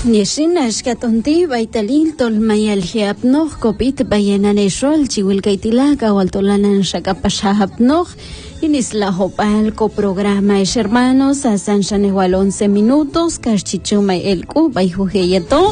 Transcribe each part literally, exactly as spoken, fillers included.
Yeshina shkatonti baitalil tolmayaljiapnoj kopit bayananeshol chiwilkaitilaka waltolanan shakapashahapnoj inislahopalco programa es hermanos a San Chanehual once minutos kachichumay elku bayhujeyeto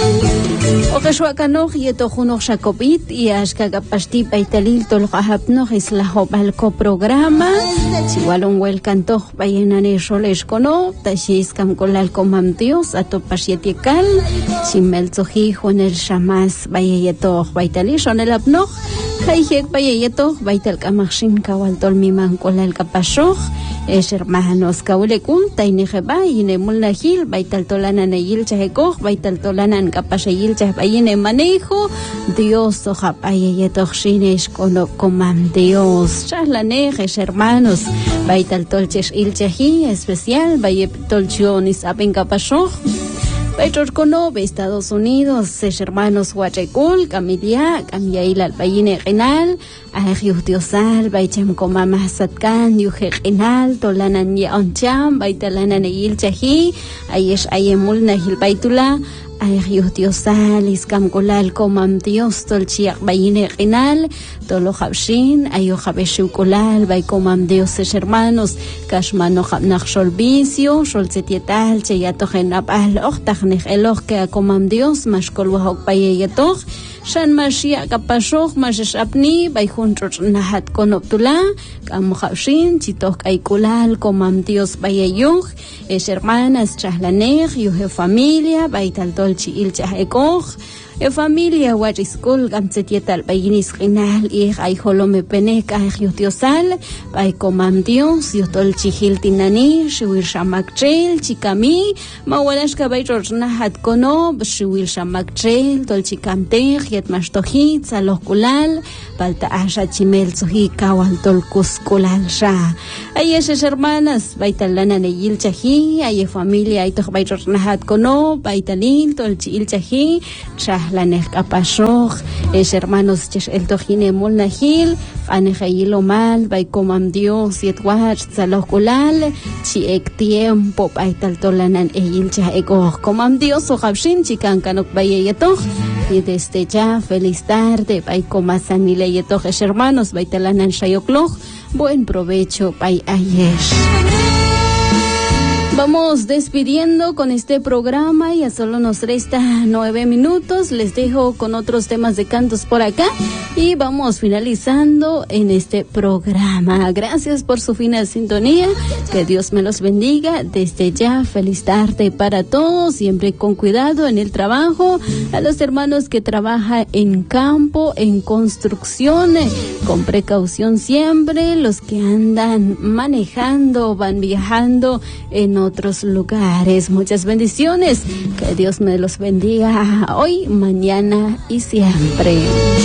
okashwakanoj yetojunog shakopit y ashkagapashti baitalil tolqahapnoj islahopalco programa chiwalon welkantoj bayananeshol eshkono tashiskam kolalko mamtios atopashyetik Kal, Chimelzoji, Juanel Shamas, Bayeyeto, Baitali, Shonel Abnoch, Kaijek Bayeyeto, Baital Kamashin, Kawaltol Miman, Kolal Kapashoj, es hermanos Kaulekun, Tainejeba, Inemulna Gil, Baital Tolana Neil Chahekoj, Baital Tolanan Kapashayil Chahbayine Manejo, Dios Oja Bayeyeto, Shinesh, Kono Comam Dios, Chahlanej, es hermanos, Baital Tolches Ilchahi, especial, Bayetol Chionis Aben Kapashoj, Paitorcono, Estados Unidos, es hermanos Huachecul, Camilia, Camiail Albayine Renal, Ajius Diosal, Baichem Comama Satkan, Yuge Renal, Tolanan Yaoncham, Baitalanan Eil Chahi, Ayesh Ayemul Nahil Baitula, Ajius Diosal, Iskam Kolal, Comam Dios, Tolchiak Bayine Renal, Tolo Habshin, Ayohabeshu Kolal, Baicomam Dios, es hermanos, Kashmano Habnachol Vicio, Sholzetietal, Cheyatogen Abal, Ochtachnech Eloch, que Comam Dios, Mashkol Wahok Bayetoch, Shan Mashia Kapashok, Mashesh Apni, Baihuntroch Nahat Konoptula, Kamuhabshin, Chitok Aikulal, Comam Dios Bayeyuch, es hermanas Chahlanech, Yuhe familia, Baital Dolchi Ilchahekoch, E familia Wachiskul Gamsetietal Bayinis Rinal y Ayholome Peneca Diosal, Baicomam Dios, Yotol Chihil Tinani, Shiwil Shamakchel, Chikami, Mawalashka Bayrorna Hatkono, Shiwil Shamakchel, Tolchicante, Yetmashtohit, Salokulal, Balta Asha Chimel Sohi Kawal Tolkuskulal Sha. Hay esas hermanas, Baitalana Neyil Chahi, hay familia Aitoh Bayrorna Hatkono, Baitalil, Tolchil Chahi, Lanej Kapashoj, es hermanos el Tojine Molnahil, Anejayilo Mal, Baicomam Dios, Yetwach, Zalokulal, Chiek Tiempo, Baital Tolanan Eyilcha Ego, Comam Dios, Ojabshin, Chican Canok Bayetoch, y desde ya, feliz tarde, Baicomasanile Yetoch, es hermanos, Baitalanan Shayokloch, buen provecho, Bay Ayesh. Vamos despidiendo con este programa, ya solo nos resta nueve minutos, les dejo con otros temas de cantos por acá y vamos finalizando en este programa. Gracias por su fina sintonía, que Dios me los bendiga, desde ya feliz tarde para todos, siempre con cuidado en el trabajo, a los hermanos que trabajan en campo, en construcción, con precaución siempre, los que andan manejando, van viajando en otros lugares. Muchas bendiciones. Que Dios me los bendiga hoy, mañana y siempre.